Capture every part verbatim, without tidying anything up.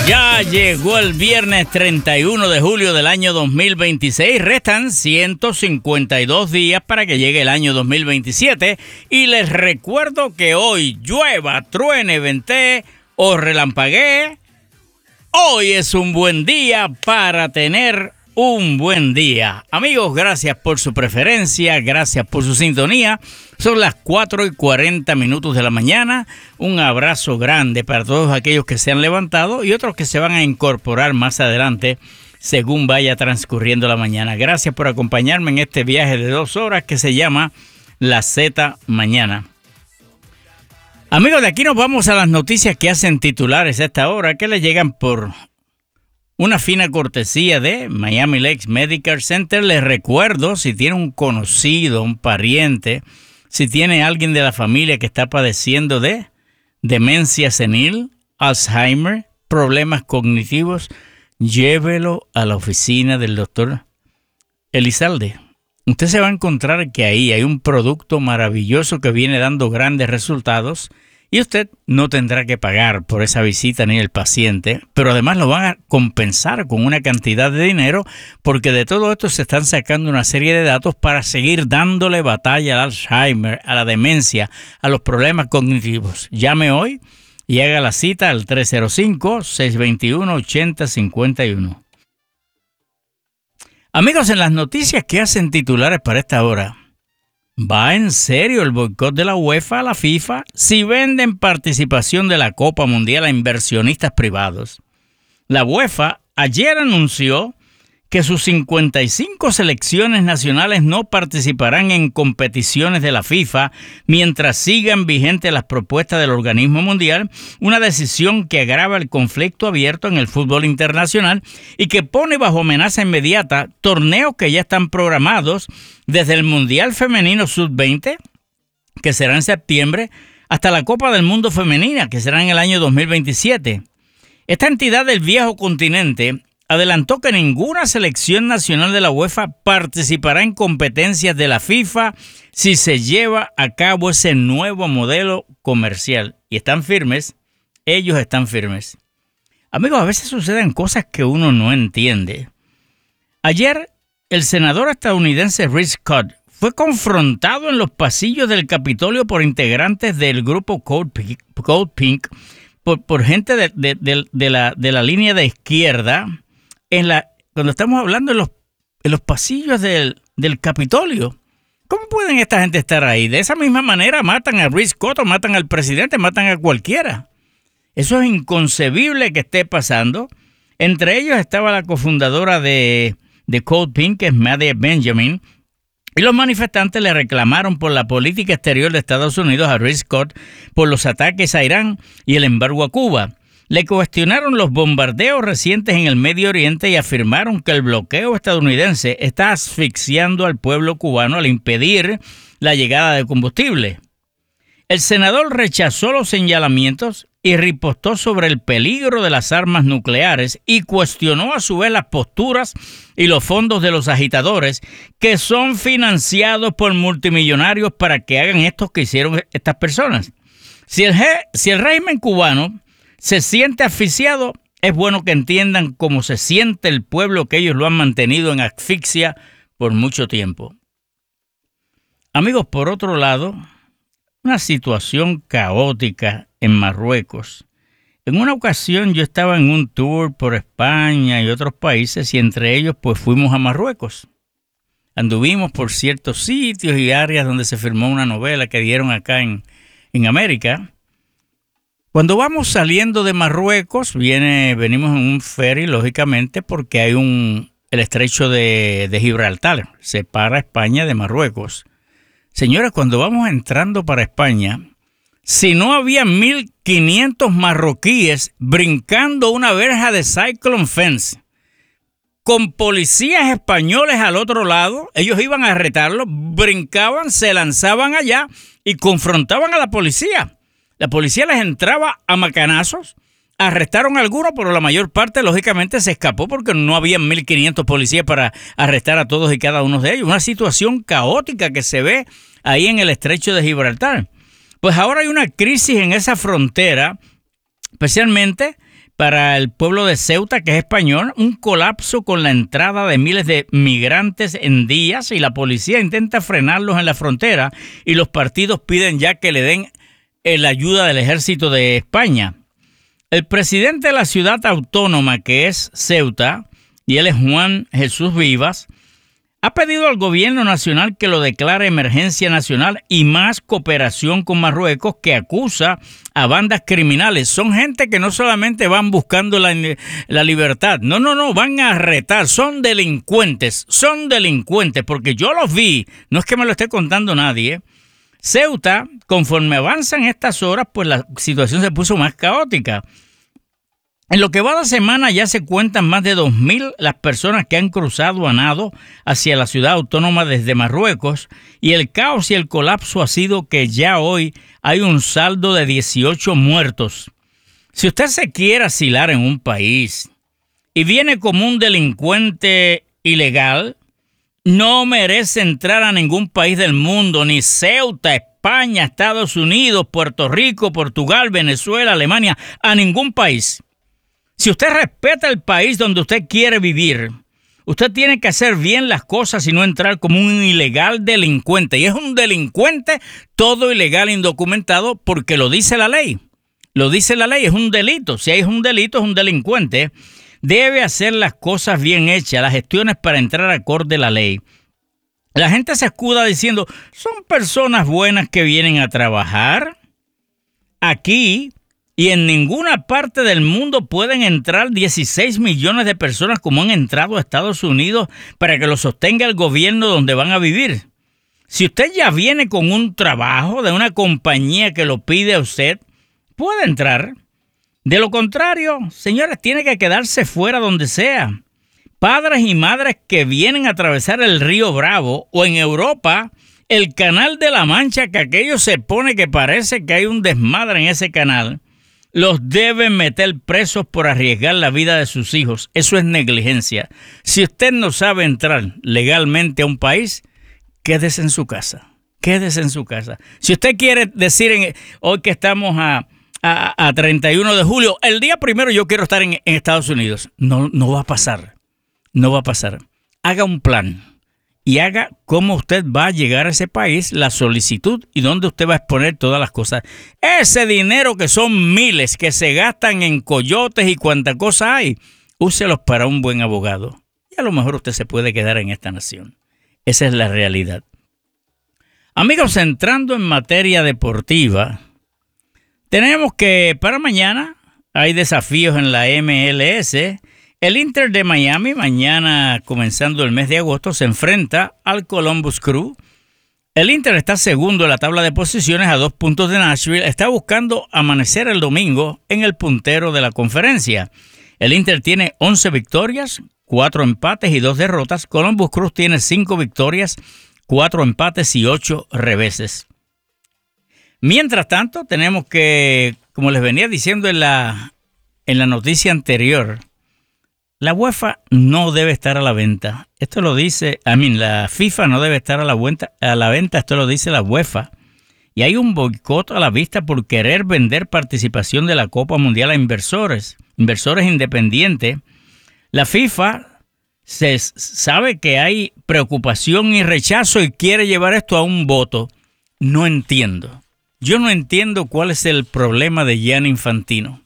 Ya llegó el viernes treinta y uno de julio del año dos mil veintiséis. Restan ciento cincuenta y dos días para que llegue el año dos mil veintisiete. Y les recuerdo que hoy llueva, truene, ventee o relampaguee, hoy es un buen día para tener un buen día. Amigos, gracias por su preferencia, gracias por su sintonía. Son las cuatro y cuarenta minutos de la mañana. Un abrazo grande para todos aquellos que se han levantado y otros que se van a incorporar más adelante según vaya transcurriendo la mañana. Gracias por acompañarme en este viaje de dos horas que se llama La Z Mañana. Amigos, de aquí nos vamos a las noticias que hacen titulares a esta hora, que le llegan por una fina cortesía de Miami Lakes Medical Center. Les recuerdo, si tiene un conocido, un pariente, si tiene alguien de la familia que está padeciendo de demencia senil, Alzheimer, problemas cognitivos, llévelo a la oficina del doctor Elizalde. Usted se va a encontrar que ahí hay un producto maravilloso que viene dando grandes resultados y usted no tendrá que pagar por esa visita ni el paciente, pero además lo van a compensar con una cantidad de dinero porque de todo esto se están sacando una serie de datos para seguir dándole batalla al Alzheimer, a la demencia, a los problemas cognitivos. Llame hoy y haga la cita al tres cero cinco, seis dos uno, ocho cero cinco uno. Amigos, en las noticias que hacen titulares para esta hora, ¿va en serio el boicot de la UEFA a la FIFA si venden participación de la Copa Mundial a inversionistas privados? La UEFA ayer anunció que sus cincuenta y cinco selecciones nacionales no participarán en competiciones de la FIFA mientras sigan vigentes las propuestas del organismo mundial, una decisión que agrava el conflicto abierto en el fútbol internacional y que pone bajo amenaza inmediata torneos que ya están programados desde el Mundial Femenino sub veinte, que será en septiembre, hasta la Copa del Mundo Femenina, que será en el año dos mil veintisiete. Esta entidad del viejo continente adelantó que ninguna selección nacional de la UEFA participará en competencias de la FIFA si se lleva a cabo ese nuevo modelo comercial. Y están firmes, ellos están firmes. Amigos, a veces suceden cosas que uno no entiende. Ayer, el senador estadounidense Rick Scott fue confrontado en los pasillos del Capitolio por integrantes del grupo Code Pink, Code Pink por, por gente de, de, de, de, la, de la línea de izquierda. En la, cuando estamos hablando en los, en los pasillos del, del Capitolio, ¿cómo pueden esta gente estar ahí? De esa misma manera matan a Rick Scott, matan al presidente, matan a cualquiera. Eso es inconcebible que esté pasando. Entre ellos estaba la cofundadora de, de Code Pink, que es Maddie Benjamin, y los manifestantes le reclamaron por la política exterior de Estados Unidos a Rick Scott por los ataques a Irán y el embargo a Cuba. Le cuestionaron los bombardeos recientes en el Medio Oriente y afirmaron que el bloqueo estadounidense está asfixiando al pueblo cubano al impedir la llegada de combustible. El senador rechazó los señalamientos y ripostó sobre el peligro de las armas nucleares y cuestionó a su vez las posturas y los fondos de los agitadores que son financiados por multimillonarios para que hagan esto que hicieron estas personas. Si el, si el régimen cubano se siente asfixiado, es bueno que entiendan cómo se siente el pueblo que ellos lo han mantenido en asfixia por mucho tiempo. Amigos, por otro lado, una situación caótica en Marruecos. En una ocasión yo estaba en un tour por España y otros países y entre ellos pues fuimos a Marruecos. Anduvimos por ciertos sitios y áreas donde se filmó una novela que dieron acá en, en América. Cuando vamos saliendo de Marruecos, viene, venimos en un ferry, lógicamente, porque hay un el estrecho de, de Gibraltar, separa España de Marruecos. Señores, cuando vamos entrando para España, si no había mil quinientos marroquíes brincando una verja de cyclone fence, con policías españoles al otro lado, ellos iban a retarlos, brincaban, se lanzaban allá y confrontaban a la policía. La policía les entraba a macanazos, arrestaron a algunos, pero la mayor parte, lógicamente, se escapó porque no había mil quinientos policías para arrestar a todos y cada uno de ellos. Una situación caótica que se ve ahí en el estrecho de Gibraltar. Pues ahora hay una crisis en esa frontera, especialmente para el pueblo de Ceuta, que es español, un colapso con la entrada de miles de migrantes en días y la policía intenta frenarlos en la frontera y los partidos piden ya que le den la ayuda del ejército de España. El presidente de la ciudad autónoma, que es Ceuta, y él es Juan Jesús Vivas, ha pedido al gobierno nacional que lo declare emergencia nacional y más cooperación con Marruecos, que acusa a bandas criminales. Son gente que no solamente van buscando la, la libertad, no, no, no, van a retar, son delincuentes, son delincuentes, porque yo los vi, no es que me lo esté contando nadie, ¿eh? Ceuta, conforme avanzan estas horas, pues la situación se puso más caótica. En lo que va de semana ya se cuentan más de dos mil las personas que han cruzado a nado hacia la ciudad autónoma desde Marruecos, y el caos y el colapso ha sido que ya hoy hay un saldo de dieciocho muertos. Si usted se quiere asilar en un país y viene como un delincuente ilegal, no merece entrar a ningún país del mundo, ni Ceuta, España, Estados Unidos, Puerto Rico, Portugal, Venezuela, Alemania, a ningún país. Si usted respeta el país donde usted quiere vivir, usted tiene que hacer bien las cosas y no entrar como un ilegal delincuente. Y es un delincuente todo ilegal, indocumentado, porque lo dice la ley. Lo dice la ley, es un delito. Si hay un delito, es un delincuente. Debe hacer las cosas bien hechas, las gestiones para entrar acorde a la ley. La gente se escuda diciendo, son personas buenas que vienen a trabajar. Aquí y en ninguna parte del mundo pueden entrar dieciséis millones de personas como han entrado a Estados Unidos para que lo sostenga el gobierno donde van a vivir. Si usted ya viene con un trabajo de una compañía que lo pide a usted, puede entrar. De lo contrario, señores, tiene que quedarse fuera donde sea. Padres y madres que vienen a atravesar el río Bravo o en Europa, el canal de la Mancha, que aquello se pone que parece que hay un desmadre en ese canal, los deben meter presos por arriesgar la vida de sus hijos. Eso es negligencia. Si usted no sabe entrar legalmente a un país, quédese en su casa. Quédese en su casa. Si usted quiere decir en, hoy que estamos a, a, a treinta y uno de julio, el día primero yo quiero estar en, en Estados Unidos. No, no va a pasar. No va a pasar. Haga un plan y haga cómo usted va a llegar a ese país, la solicitud y dónde usted va a exponer todas las cosas. Ese dinero que son miles que se gastan en coyotes y cuanta cosa hay, úselos para un buen abogado. Y a lo mejor usted se puede quedar en esta nación. Esa es la realidad. Amigos, entrando en materia deportiva, tenemos que para mañana hay desafíos en la M L S. El Inter de Miami, mañana comenzando el mes de agosto, se enfrenta al Columbus Crew. El Inter está segundo en la tabla de posiciones a dos puntos de Nashville. Está buscando amanecer el domingo en el puntero de la conferencia. El Inter tiene once victorias, cuatro empates y dos derrotas. Columbus Crew tiene cinco victorias, cuatro empates y ocho reveses. Mientras tanto, tenemos que, como les venía diciendo en la, en la noticia anterior, la UEFA no debe estar a la venta. Esto lo dice, I mean, la FIFA no debe estar a la, venta, a la venta, esto lo dice la UEFA. Y hay un boicot a la vista por querer vender participación de la Copa Mundial a inversores, inversores independientes. La FIFA se sabe que hay preocupación y rechazo y quiere llevar esto a un voto. No entiendo. Yo no entiendo cuál es el problema de Gianni Infantino.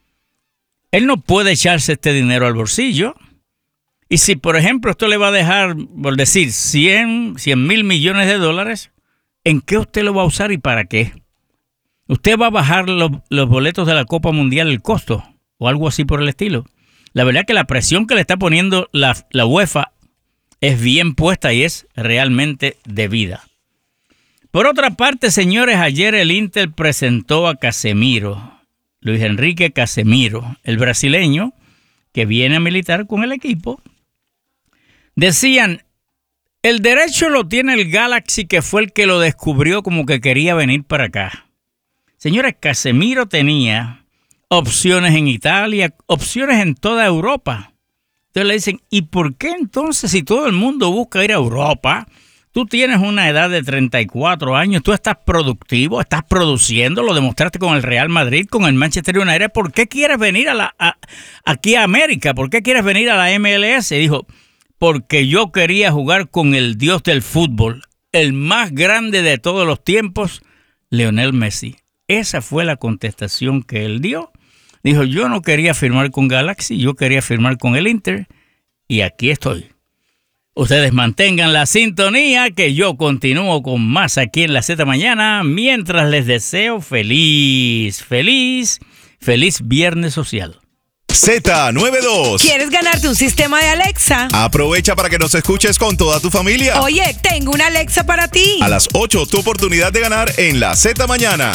Él no puede echarse este dinero al bolsillo. Y si, por ejemplo, esto le va a dejar, por decir, cien mil millones de dólares, ¿en qué usted lo va a usar y para qué? ¿Usted va a bajar los, los boletos de la Copa Mundial el costo? O algo así por el estilo. La verdad que la presión que le está poniendo la, la UEFA es bien puesta y es realmente debida. Por otra parte, señores, ayer el Inter presentó a Casemiro. Luis Enrique Casemiro, el brasileño que viene a militar con el equipo. Decían, el derecho lo tiene el Galaxy, que fue el que lo descubrió como que quería venir para acá. Señores, Casemiro tenía opciones en Italia, opciones en toda Europa. Entonces le dicen, ¿y por qué entonces si todo el mundo busca ir a Europa, Tú tienes una edad de treinta y cuatro años, tú estás productivo, estás produciendo, lo demostraste con el Real Madrid, con el Manchester United. ¿Por qué quieres venir a la a, aquí a América? ¿Por qué quieres venir a la M L S? Y dijo, porque yo quería jugar con el dios del fútbol, el más grande de todos los tiempos, Lionel Messi. Esa fue la contestación que él dio. Dijo, yo no quería firmar con Galaxy, yo quería firmar con el Inter, y aquí estoy. Ustedes mantengan la sintonía, que yo continúo con más aquí en la Z Mañana, mientras les deseo feliz, feliz, feliz Viernes Social. Z noventa y dos. ¿Quieres ganarte un sistema de Alexa? Aprovecha para que nos escuches con toda tu familia. Oye, tengo una Alexa para ti. A las ocho, tu oportunidad de ganar en la Z Mañana.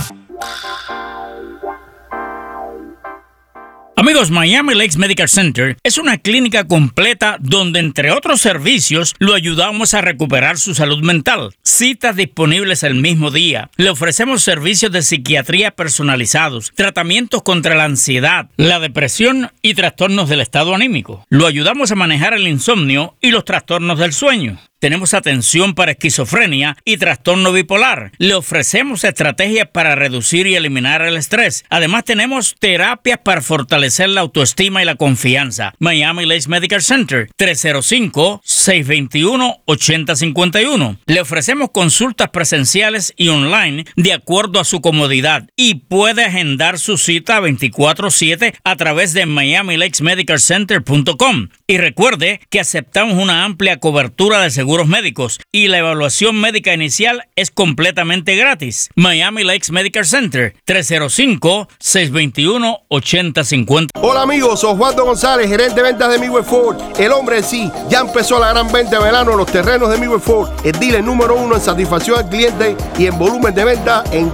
Amigos, Miami Lakes Medical Center es una clínica completa donde, entre otros servicios, lo ayudamos a recuperar su salud mental. Citas disponibles el mismo día. Le ofrecemos servicios de psiquiatría personalizados, tratamientos contra la ansiedad, la depresión y trastornos del estado anímico. Lo ayudamos a manejar el insomnio y los trastornos del sueño. Tenemos atención para esquizofrenia y trastorno bipolar. Le ofrecemos estrategias para reducir y eliminar el estrés. Además, tenemos terapias para fortalecer la autoestima y la confianza. Miami Lakes Medical Center, tres cero cinco, seis dos uno, ocho cero cinco uno. Le ofrecemos consultas presenciales y online de acuerdo a su comodidad y puede agendar su cita veinticuatro siete a través de miami lakes medical center punto com. Y recuerde que aceptamos una amplia cobertura de seguros médicos y la evaluación médica inicial es completamente gratis. Miami Lakes Medical Center, tres cero cinco, seis dos uno, ocho cero cinco cero. Hola amigos, soy Osvaldo González, gerente de ventas de Midway Ford. El hombre en sí, ya empezó la gran venta de verano en los terrenos de Midway Ford. El dealer número uno en satisfacción al cliente y en volumen de venta en